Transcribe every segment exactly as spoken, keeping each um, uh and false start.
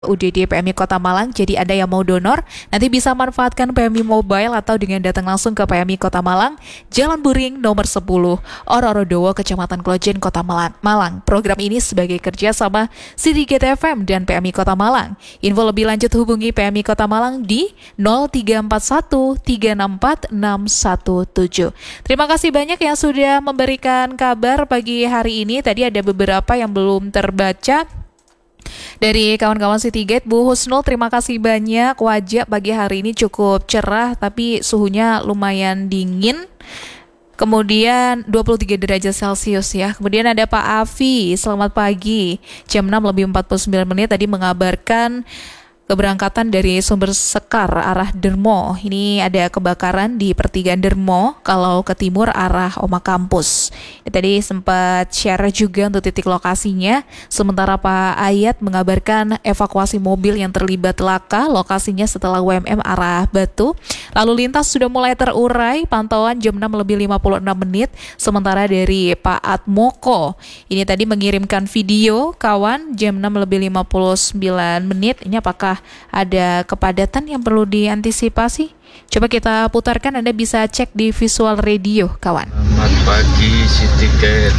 U D D P M I Kota Malang, jadi Anda yang mau donor nanti bisa manfaatkan P M I Mobile atau dengan datang langsung ke P M I Kota Malang, Jalan Buring nomor sepuluh, Ororodowo, Kecamatan Klojen, Kota Malang. Program ini sebagai kerjasama Syndicate F M dan P M I Kota Malang. Info lebih lanjut hubungi P M I Kota Malang di nol tiga empat satu tiga enam empat enam satu tujuh. Terima kasih banyak yang sudah memberikan kabar pagi hari ini. Tadi ada beberapa yang belum terbaca. Dari kawan-kawan Citygate, Bu Husnul, terima kasih banyak. Wajah pagi hari ini cukup cerah, tapi suhunya lumayan dingin. Kemudian dua puluh tiga derajat Celcius ya. Kemudian ada Pak Afi, selamat pagi. Jam enam lebih empat puluh sembilan menit tadi mengabarkan keberangkatan dari Sumber Sekar arah Dermo. Ini ada kebakaran di pertigaan Dermo, kalau ke timur arah Oma Kampus. Ini tadi sempat share juga untuk titik lokasinya. Sementara Pak Ayat mengabarkan evakuasi mobil yang terlibat laka, lokasinya setelah U M M arah Batu. Lalu lintas sudah mulai terurai, pantauan jam enam lebih lima puluh enam menit. Sementara dari Pak Atmoko, ini tadi mengirimkan video kawan jam enam lebih lima puluh sembilan menit. Ini apakah ada kepadatan yang perlu diantisipasi? Coba kita putarkan, Anda bisa cek di visual radio, kawan. Selamat pagi Citygate.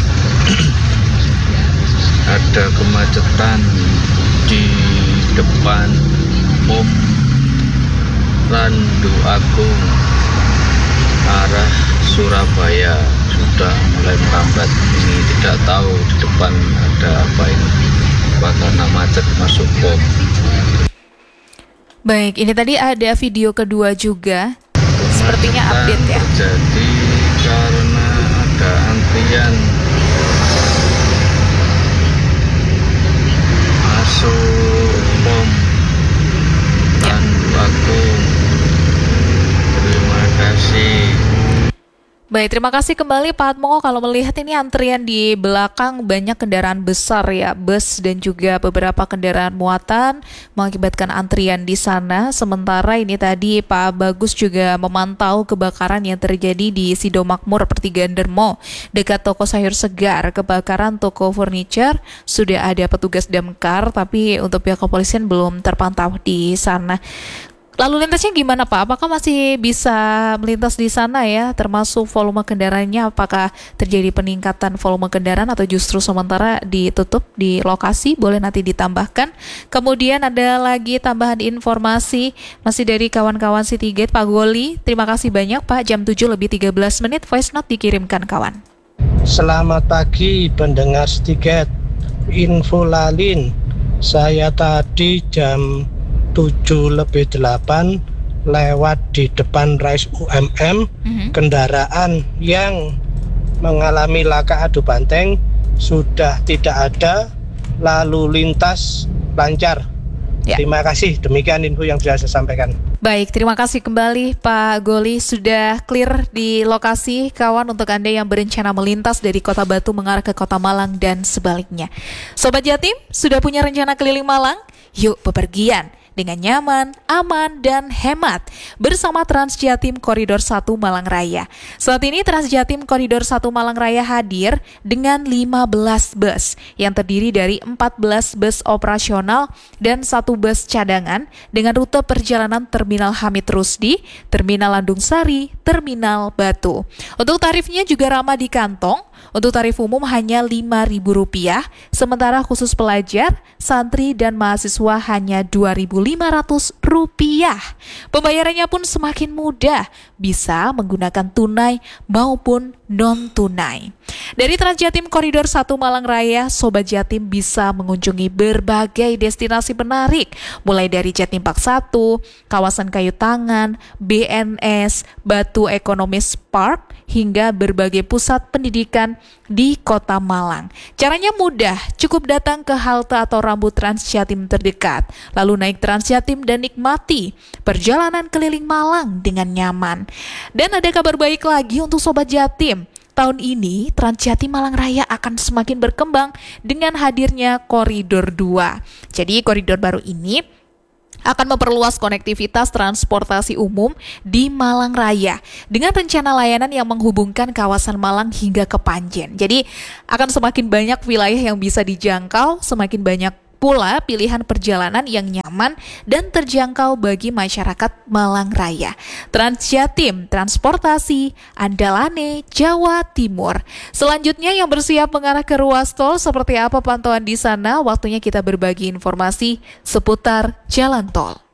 Ada kemacetan di depan Pom Randu Agung arah Surabaya, sudah mulai merambat. Ini tidak tahu di depan ada apa ini, karena macet masuk Pom. Baik, ini tadi ada video kedua juga. Sepertinya update ya. Terjadi karena ada antrian masuk Pom Randu Agung. Terima kasih. Baik, terima kasih kembali Pak Atmo. Kalau melihat ini antrian di belakang banyak kendaraan besar ya, bus dan juga beberapa kendaraan muatan mengakibatkan antrian di sana. Sementara ini tadi Pak Bagus juga memantau kebakaran yang terjadi di Sido Makmur pertigaan Dermo dekat toko sayur segar. Kebakaran toko furniture, sudah ada petugas damkar, tapi untuk pihak kepolisian belum terpantau di sana. Lalu lintasnya gimana Pak? Apakah masih bisa melintas di sana ya? Termasuk volume kendaraannya, apakah terjadi peningkatan volume kendaraan atau justru sementara ditutup di lokasi? Boleh nanti ditambahkan. Kemudian ada lagi tambahan informasi masih dari kawan-kawan Citygate, Pak Goli. Terima kasih banyak Pak. Jam tujuh lebih tiga belas menit voice note dikirimkan kawan. Selamat pagi pendengar Citygate. Info lalin. Saya tadi jam tujuh lebih delapan lewat di depan Rais U M M, mm-hmm. kendaraan yang mengalami laka adu banteng sudah tidak ada, lalu lintas lancar. Ya. Terima kasih, demikian info yang bisa saya sampaikan. Baik, terima kasih kembali Pak Goli, sudah clear di lokasi kawan untuk Anda yang berencana melintas dari Kota Batu mengarah ke Kota Malang dan sebaliknya. Sobat Jatim, sudah punya rencana keliling Malang? Yuk bepergian dengan nyaman, aman, dan hemat bersama Transjatim Koridor satu Malang Raya. Saat ini Transjatim Koridor satu Malang Raya hadir dengan lima belas bus yang terdiri dari empat belas bus operasional dan satu bus cadangan dengan rute perjalanan Terminal Hamid Rusdi, Terminal Landung Sari, Terminal Batu. Untuk tarifnya juga ramah di kantong. Untuk tarif umum hanya lima ribu rupiah, sementara khusus pelajar, santri, dan mahasiswa hanya dua ribu lima ratus rupiah. Pembayarannya pun semakin mudah, bisa menggunakan tunai maupun non-tunai. Dari Transjatim Koridor satu Malang Raya, Sobat Jatim bisa mengunjungi berbagai destinasi menarik, mulai dari Jatim Park satu, kawasan Kayu Tangan, B N S, Batu Ekonomis Park, hingga berbagai pusat pendidikan di Kota Malang. Caranya mudah, cukup datang ke halte atau rambu Transjatim terdekat, lalu naik Transjatim dan nikmati perjalanan keliling Malang dengan nyaman. Dan ada kabar baik lagi untuk Sobat Jatim. Tahun ini Transjatim Malang Raya akan semakin berkembang dengan hadirnya Koridor dua. Jadi koridor baru ini akan memperluas konektivitas transportasi umum di Malang Raya dengan rencana layanan yang menghubungkan kawasan Malang hingga ke Panjen. Jadi akan semakin banyak wilayah yang bisa dijangkau, semakin banyak pula pilihan perjalanan yang nyaman dan terjangkau bagi masyarakat Malang Raya. Transjatim, transportasi andalane Jawa Timur. Selanjutnya yang bersiap mengarah ke ruas tol, seperti apa pantauan di sana? Waktunya kita berbagi informasi seputar jalan tol.